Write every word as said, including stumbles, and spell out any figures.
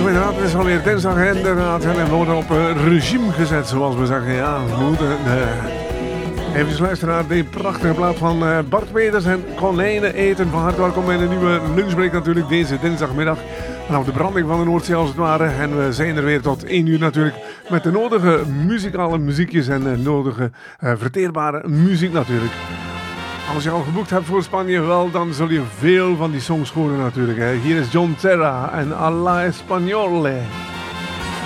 Zo inderdaad, het is alweer dinsdag en inderdaad, en we worden op uh, regime gezet, zoals we zeggen. Ja, we moeten uh, even luisteren naar die prachtige plaat van uh, Bart Peters en Konijnen eten. Van harte welkom bij een nieuwe lunchbreak natuurlijk deze dinsdagmiddag. Vanaf de branding van de Noordzee als het ware. En we zijn er weer tot één uur natuurlijk met de nodige muzikale muziekjes en uh, nodige uh, verteerbare muziek natuurlijk. Als je al geboekt hebt voor Spanje, wel, dan zul je veel van die songs horen natuurlijk. Hè. Hier is John Terra en Alla Españole.